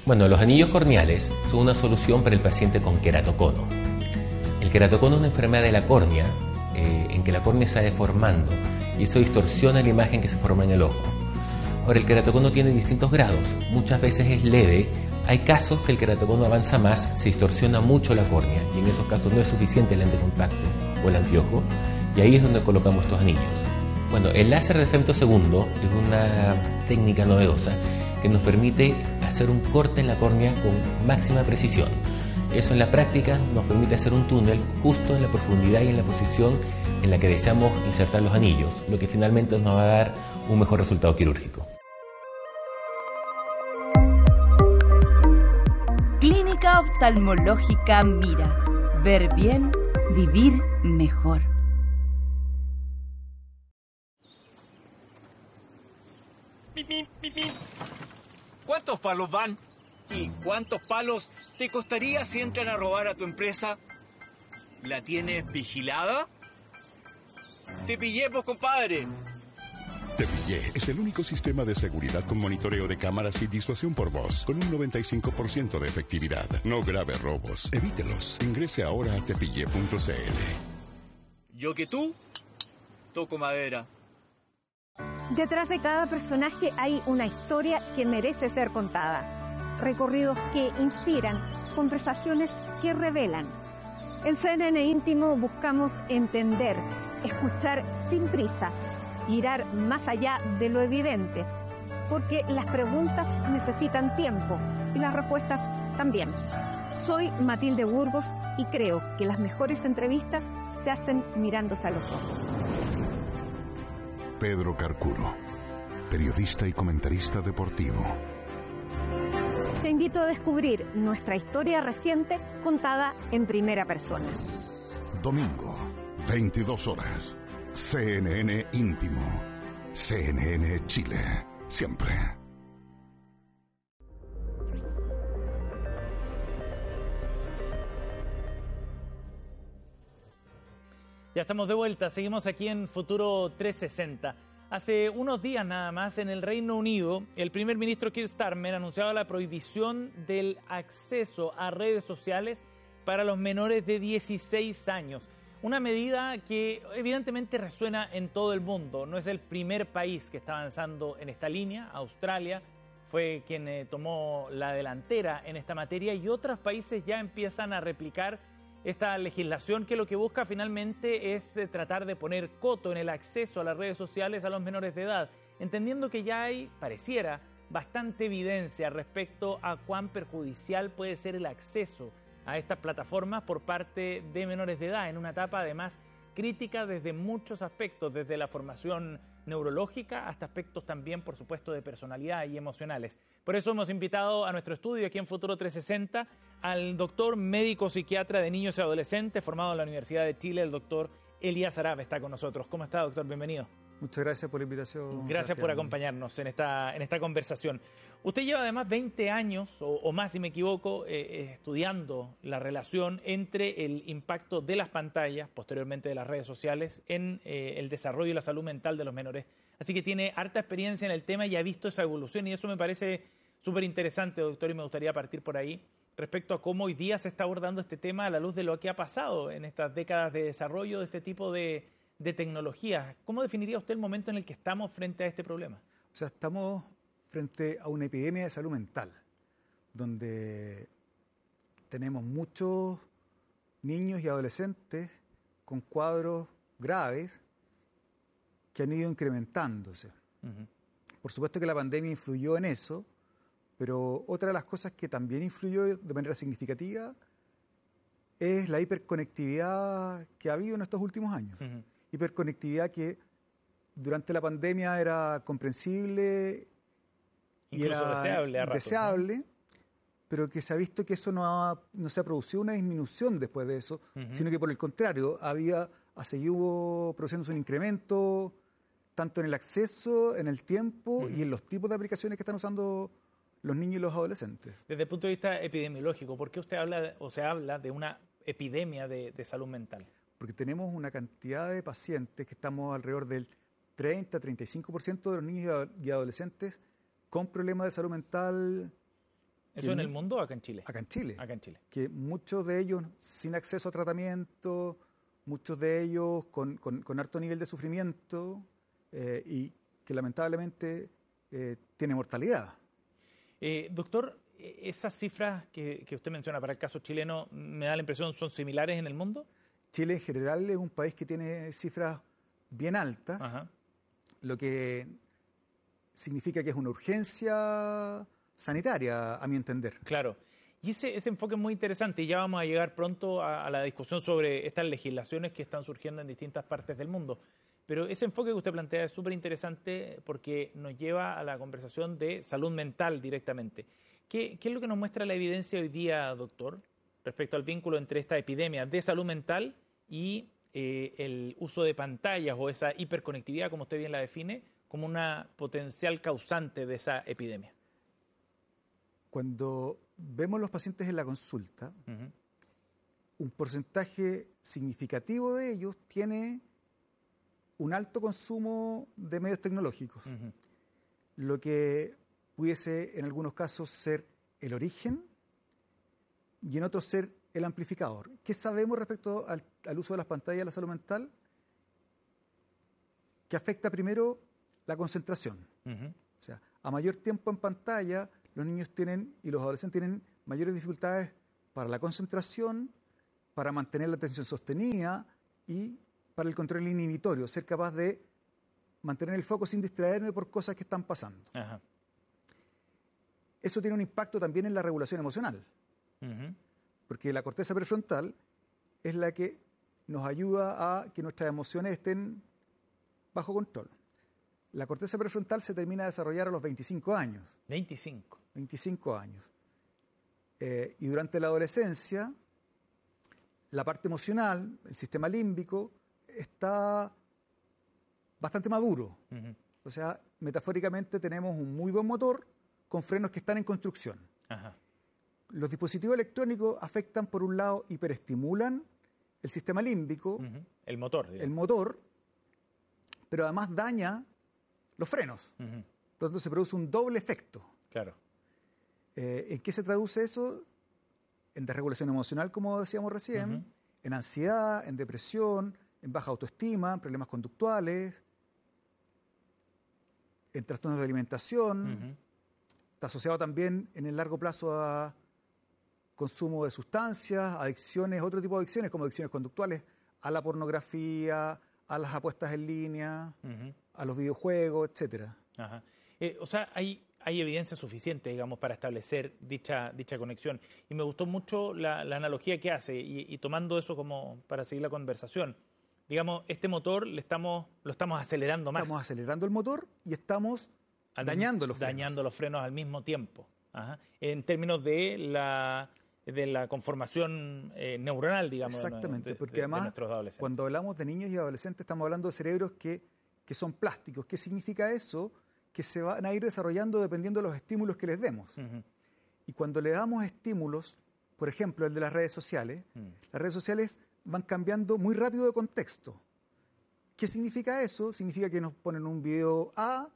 Bueno, los anillos corneales son una solución para el paciente con queratocono. El queratocono es una enfermedad de la córnea en que la córnea se va deformando y eso distorsiona la imagen que se forma en el ojo. Ahora, el queratocono tiene distintos grados, muchas veces es leve, hay casos que el queratocono avanza más, se distorsiona mucho la córnea y en esos casos no es suficiente el lente de contacto o el anteojo y ahí es donde colocamos estos anillos. Bueno, el láser de femtosegundo es una técnica novedosa que nos permite hacer un corte en la córnea con máxima precisión. Eso en la práctica nos permite hacer un túnel justo en la profundidad y en la posición en la que deseamos insertar los anillos, lo que finalmente nos va a dar un mejor resultado quirúrgico. Clínica Oftalmológica Mira. Ver bien, vivir mejor. ¿Cuántos palos van? ¿Y cuántos palos te costaría si entran a robar a tu empresa? ¿La tienes vigilada? ¡Te pillé, pues, compadre! Te Pillé es el único sistema de seguridad con monitoreo de cámaras y disuasión por voz, con un 95% de efectividad. No grave robos. Evítelos. Ingrese ahora a tepillé.cl. Yo que tú, toco madera. Detrás de cada personaje hay una historia que merece ser contada. Recorridos que inspiran, conversaciones que revelan. En CNN Íntimo buscamos entender, escuchar sin prisa, mirar más allá de lo evidente, porque las preguntas necesitan tiempo y las respuestas también. Soy Matilde Burgos y creo que las mejores entrevistas se hacen mirándose a los ojos. Pedro Carcuro, periodista y comentarista deportivo. Te invito a descubrir nuestra historia reciente contada en primera persona. Domingo, 22 horas. CNN Íntimo. CNN Chile. Siempre. Ya estamos de vuelta, seguimos aquí en Futuro 360. Hace unos días nada más, en el Reino Unido, el primer ministro Keir Starmer anunciaba la prohibición del acceso a redes sociales para los menores de 16 años. Una medida que evidentemente resuena en todo el mundo. No es el primer país que está avanzando en esta línea. Australia fue quien tomó la delantera en esta materia y otros países ya empiezan a replicar esta legislación que lo que busca finalmente es tratar de poner coto en el acceso a las redes sociales a los menores de edad, entendiendo que ya hay, pareciera, bastante evidencia respecto a cuán perjudicial puede ser el acceso a estas plataformas por parte de menores de edad, en una etapa además crítica desde muchos aspectos, desde la formación neurológica hasta aspectos también, por supuesto, de personalidad y emocionales. Por eso hemos invitado a nuestro estudio aquí en Futuro 360 al doctor médico psiquiatra de niños y adolescentes formado en la Universidad de Chile, el doctor Elías Arab está con nosotros. ¿Cómo está, doctor? Bienvenido. Muchas gracias por la invitación. Gracias por acompañarnos en esta conversación. Usted lleva además 20 años o más, si me equivoco, estudiando la relación entre el impacto de las pantallas, posteriormente de las redes sociales, en el desarrollo y la salud mental de los menores. Así que tiene harta experiencia en el tema y ha visto esa evolución y eso me parece súper interesante, doctor, y me gustaría partir por ahí respecto a cómo hoy día se está abordando este tema a la luz de lo que ha pasado en estas décadas de desarrollo de este tipo de tecnología. ¿Cómo definiría usted el momento en el que estamos frente a este problema? O sea, estamos frente a una epidemia de salud mental, donde tenemos muchos niños y adolescentes con cuadros graves que han ido incrementándose. Por supuesto que la pandemia influyó en eso, pero otra de las cosas que también influyó de manera significativa es la hiperconectividad que ha habido en estos últimos años. Hiperconectividad que durante la pandemia era comprensible incluso y era deseable, ¿no? Pero que se ha visto que eso no se ha producido una disminución después de eso, sino que por el contrario, hubo produciéndose un incremento tanto en el acceso, en el tiempo y en los tipos de aplicaciones que están usando los niños y los adolescentes. Desde el punto de vista epidemiológico, ¿por qué usted habla de una epidemia de salud mental? Porque tenemos una cantidad de pacientes que estamos alrededor del 30-35% de los niños y adolescentes con problemas de salud mental ¿Eso en el mundo o acá en Chile? Acá en Chile. Acá en Chile. Que muchos de ellos sin acceso a tratamiento, muchos de ellos con alto nivel de sufrimiento y que lamentablemente tiene mortalidad. Doctor, esas cifras que usted menciona para el caso chileno, me da la impresión son similares en el mundo. Chile en general es un país que tiene cifras bien altas, Ajá. lo que significa que es una urgencia sanitaria, a mi entender. Claro. Y ese enfoque es muy interesante y ya vamos a llegar pronto a la discusión sobre estas legislaciones que están surgiendo en distintas partes del mundo. Pero ese enfoque que usted plantea es súper interesante porque nos lleva a la conversación de salud mental directamente. ¿Qué es lo que nos muestra la evidencia hoy día, doctor, respecto al vínculo entre esta epidemia de salud mental y el uso de pantallas o esa hiperconectividad, como usted bien la define, como una potencial causante de esa epidemia? Cuando vemos los pacientes en la consulta, un porcentaje significativo de ellos tiene un alto consumo de medios tecnológicos, lo que pudiese en algunos casos ser el origen y en otros ser el amplificador. ¿Qué sabemos respecto al uso de las pantallas en la salud mental? Que afecta primero la concentración. O sea, a mayor tiempo en pantalla, los niños tienen y los adolescentes tienen mayores dificultades para la concentración, para mantener la atención sostenida y para el control inhibitorio, ser capaz de mantener el foco sin distraerme por cosas que están pasando. Ajá. Eso tiene un impacto también en la regulación emocional, porque la corteza prefrontal es la que nos ayuda a que nuestras emociones estén bajo control. La corteza prefrontal se termina de desarrollar a los 25 años. 25 años. Y durante la adolescencia, la parte emocional, el sistema límbico, está bastante maduro. O sea, metafóricamente tenemos un muy buen motor con frenos que están en construcción. Ajá. Los dispositivos electrónicos afectan, por un lado, hiperestimulan el sistema límbico, el motor, digamos. el motor, pero además daña los frenos. Por lo tanto, se produce un doble efecto. Claro. ¿En qué se traduce eso? En desregulación emocional, como decíamos recién, en ansiedad, en depresión, en baja autoestima, en problemas conductuales, en trastornos de alimentación. Está asociado también en el largo plazo a consumo de sustancias, adicciones, otro tipo de adicciones, como adicciones conductuales, a la pornografía, a las apuestas en línea, a los videojuegos, etcétera. Ajá. O sea, hay evidencia suficiente, digamos, para establecer dicha conexión. Y me gustó mucho la analogía que hace, y tomando eso como para seguir la conversación. Digamos, este motor lo estamos acelerando más. Estamos acelerando el motor y estamos dañando los frenos. Dañando los frenos al mismo tiempo. Ajá. En términos de la conformación neuronal, digamos. Exactamente, porque además, nuestros adolescentes. Cuando hablamos de niños y adolescentes, estamos hablando de cerebros que son plásticos. ¿Qué significa eso? Que se van a ir desarrollando dependiendo de los estímulos que les demos. Y cuando le damos estímulos, por ejemplo, el de las redes sociales, las redes sociales van cambiando muy rápido de contexto. ¿Qué significa eso? Significa que nos ponen un video A,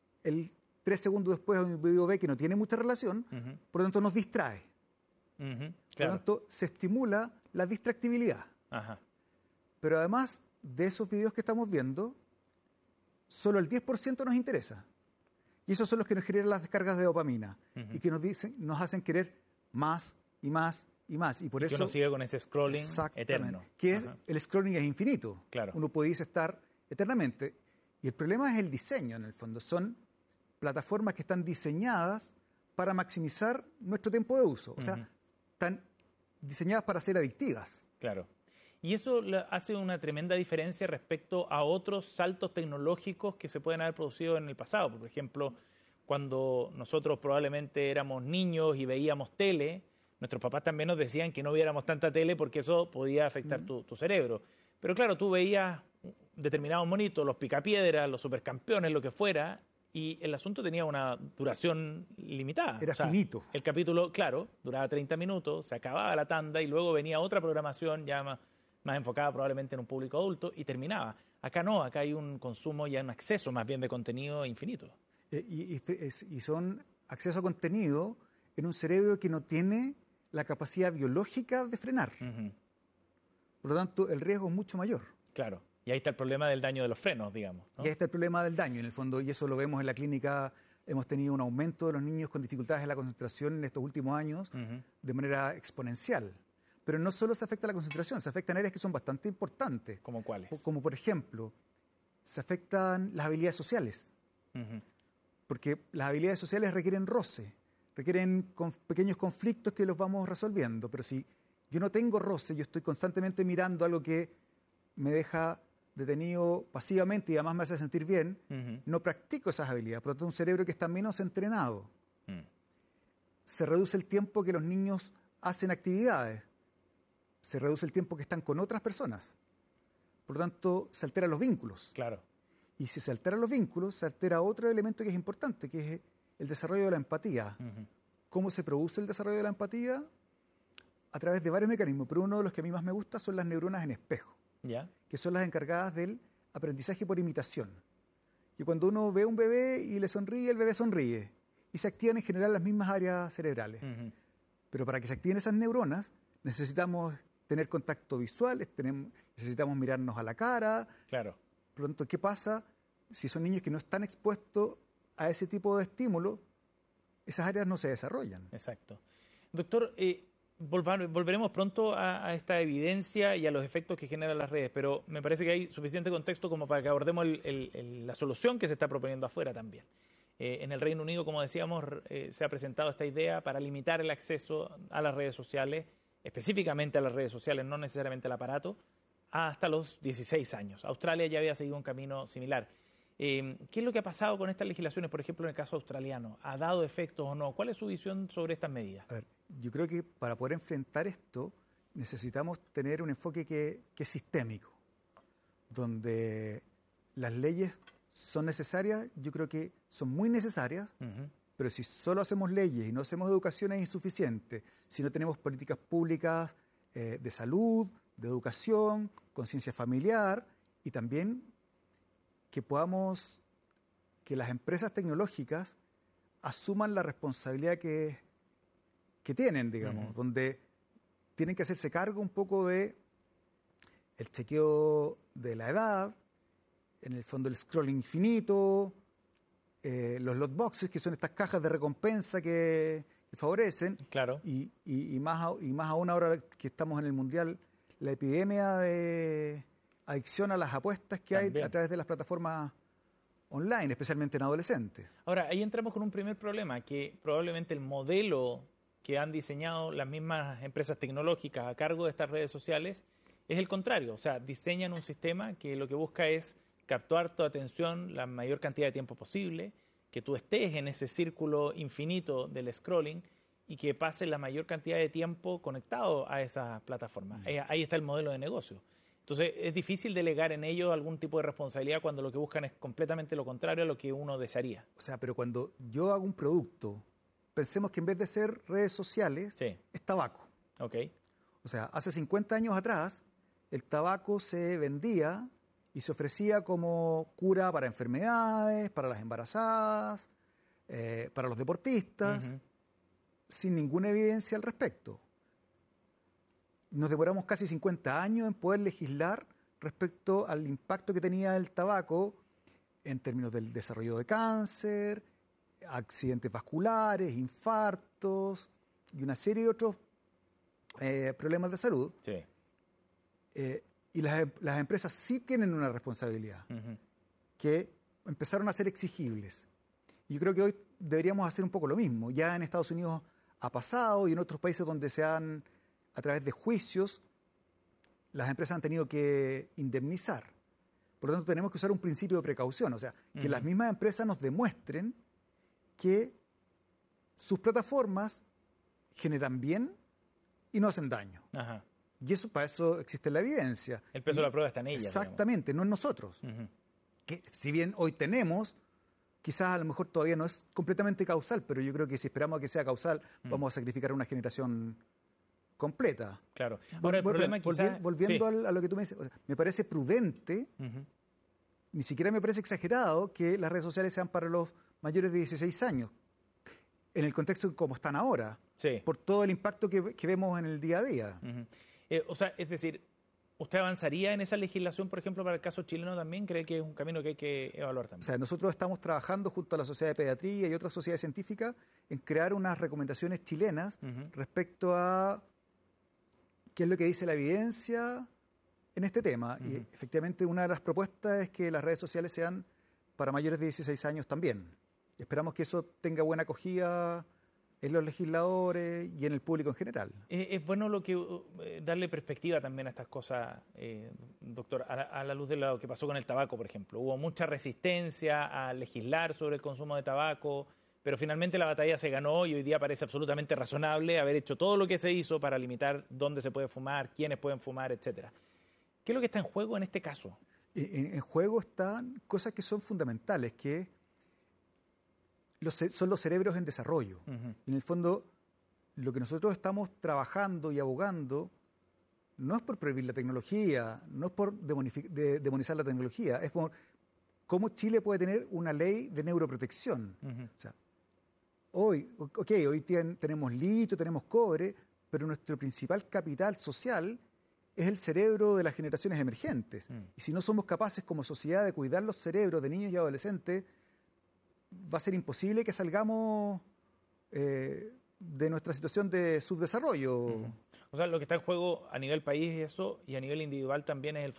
3 segundos después un video B que no tiene mucha relación, por lo tanto nos distrae. Claro. Por lo tanto, se estimula la distractibilidad. Ajá. Pero además de esos videos que estamos viendo, solo el 10% nos interesa. Y esos son los que nos generan las descargas de dopamina y que nos hacen querer más y más y más. Y por eso uno sigue con ese scrolling eterno. Que el scrolling es infinito. Claro. Uno puede estar eternamente. Y el problema es el diseño, en el fondo. Son plataformas que están diseñadas para maximizar nuestro tiempo de uso. O sea, están diseñadas para ser adictivas. Claro. Y eso hace una tremenda diferencia respecto a otros saltos tecnológicos que se pueden haber producido en el pasado. Por ejemplo, cuando nosotros probablemente éramos niños y veíamos tele, nuestros papás también nos decían que no viéramos tanta tele porque eso podía afectar tu cerebro. Pero claro, tú veías determinados monitos, los picapiedras, los supercampeones, lo que fuera, y el asunto tenía una duración limitada. Era finito. El capítulo, claro, duraba 30 minutos, se acababa la tanda y luego venía otra programación ya más enfocada probablemente en un público adulto y terminaba. Acá no, acá hay un consumo y un acceso más bien de contenido infinito. Y son acceso a contenido en un cerebro que no tiene la capacidad biológica de frenar. Por lo tanto, el riesgo es mucho mayor. Claro. Y ahí está el problema del daño de los frenos, digamos, ¿no? Y ahí está el problema del daño, en el fondo, y eso lo vemos en la clínica. Hemos tenido un aumento de los niños con dificultades en la concentración en estos últimos años de manera exponencial. Pero no solo se afecta la concentración, se afectan áreas que son bastante importantes. ¿Cómo cuáles? Como por ejemplo, se afectan las habilidades sociales. Porque las habilidades sociales requieren roce, requieren pequeños conflictos que los vamos resolviendo. Pero si yo no tengo roce, yo estoy constantemente mirando algo que me deja detenido pasivamente y además me hace sentir bien, no practico esas habilidades. Por lo tanto, un cerebro que está menos entrenado. Se reduce el tiempo que los niños hacen actividades. Se reduce el tiempo que están con otras personas. Por lo tanto, se alteran los vínculos. Claro. Y si se alteran los vínculos, se altera otro elemento que es importante, que es el desarrollo de la empatía. ¿Cómo se produce el desarrollo de la empatía? A través de varios mecanismos, pero uno de los que a mí más me gusta son las neuronas en espejo. ¿Ya? Que son las encargadas del aprendizaje por imitación. Y cuando uno ve a un bebé y le sonríe, el bebé sonríe. Y se activan en general las mismas áreas cerebrales. Pero para que se activen esas neuronas, necesitamos tener contacto visual, necesitamos mirarnos a la cara. Claro. Por lo tanto, ¿qué pasa si son niños que no están expuestos a ese tipo de estímulo? Esas áreas no se desarrollan. Exacto. Doctor, volveremos pronto a esta evidencia y a los efectos que generan las redes, pero me parece que hay suficiente contexto como para que abordemos la solución que se está proponiendo afuera también. En el Reino Unido, como decíamos, se ha presentado esta idea para limitar el acceso a las redes sociales, específicamente a las redes sociales, no necesariamente al aparato, hasta los 16 años. Australia ya había seguido un camino similar. ¿Qué es lo que ha pasado con estas legislaciones, por ejemplo, en el caso australiano? ¿Ha dado efectos o no? ¿Cuál es su visión sobre estas medidas? A ver, yo creo que para poder enfrentar esto necesitamos tener un enfoque que es sistémico, donde las leyes son necesarias, yo creo que son muy necesarias, pero si solo hacemos leyes y no hacemos educación es insuficiente, si no tenemos políticas públicas de salud, de educación, conciencia familiar y también que las empresas tecnológicas asuman la responsabilidad que tienen, digamos, donde tienen que hacerse cargo un poco de el chequeo de la edad, en el fondo el scrolling infinito, los lot boxes, que son estas cajas de recompensa que favorecen, claro. y más aún ahora que estamos en el Mundial, la epidemia de adicción a las apuestas que hay a través de las plataformas online, especialmente en adolescentes. Ahora, ahí entramos con un primer problema, que probablemente el modelo que han diseñado las mismas empresas tecnológicas a cargo de estas redes sociales es el contrario. O sea, diseñan un sistema que lo que busca es captar tu atención la mayor cantidad de tiempo posible, que tú estés en ese círculo infinito del scrolling y que pases la mayor cantidad de tiempo conectado a esas plataformas. Ahí está el modelo de negocio. Entonces, es difícil delegar en ellos algún tipo de responsabilidad cuando lo que buscan es completamente lo contrario a lo que uno desearía. O sea, pero cuando yo hago un producto, pensemos que en vez de ser redes sociales, es tabaco. Okay. O sea, hace 50 años atrás, el tabaco se vendía y se ofrecía como cura para enfermedades, para las embarazadas, para los deportistas, sin ninguna evidencia al respecto. Nos demoramos casi 50 años en poder legislar respecto al impacto que tenía el tabaco en términos del desarrollo de cáncer, accidentes vasculares, infartos y una serie de otros problemas de salud. Sí. Y las empresas sí tienen una responsabilidad, que empezaron a ser exigibles. Y yo creo que hoy deberíamos hacer un poco lo mismo. Ya en Estados Unidos ha pasado y en otros países donde a través de juicios, las empresas han tenido que indemnizar. Por lo tanto, tenemos que usar un principio de precaución. O sea, que las mismas empresas nos demuestren que sus plataformas generan bien y no hacen daño. Ajá. Y para eso existe la evidencia. El peso de la prueba está en ella. Exactamente, no en nosotros. Que si bien hoy tenemos, quizás a lo mejor todavía no es completamente causal, pero yo creo que si esperamos a que sea causal, vamos a sacrificar una generación completa. Claro. Ahora, el problema volviendo a lo que tú me dices, o sea, me parece prudente, ni siquiera me parece exagerado que las redes sociales sean para los mayores de 16 años. en el contexto como están ahora, Sí. por todo el impacto que vemos en el día a día. O sea, es decir, ¿usted avanzaría en esa legislación, por ejemplo, para el caso chileno también? ¿Cree que es un camino que hay que evaluar también? O sea, nosotros estamos trabajando junto a la Sociedad de Pediatría y otras sociedades científicas en crear unas recomendaciones chilenas respecto a qué es lo que dice la evidencia en este tema. Y efectivamente una de las propuestas es que las redes sociales sean para mayores de 16 años también. Esperamos que eso tenga buena acogida en los legisladores y en el público en general. Es bueno darle perspectiva también a estas cosas, doctor, a la luz de lo que pasó con el tabaco, por ejemplo. Hubo mucha resistencia a legislar sobre el consumo de tabaco, pero finalmente la batalla se ganó y hoy día parece absolutamente razonable haber hecho todo lo que se hizo para limitar dónde se puede fumar, quiénes pueden fumar, etcétera. ¿Qué es lo que está en juego en este caso? En juego están cosas que son fundamentales, que son los cerebros en desarrollo. En el fondo, lo que nosotros estamos trabajando y abogando no es por prohibir la tecnología, no es por demonizar la tecnología, es por cómo Chile puede tener una ley de neuroprotección. O sea, hoy tenemos litio, tenemos cobre, pero nuestro principal capital social es el cerebro de las generaciones emergentes. Y si no somos capaces como sociedad de cuidar los cerebros de niños y adolescentes, va a ser imposible que salgamos de nuestra situación de subdesarrollo. O sea, lo que está en juego a nivel país es eso, y a nivel individual también es el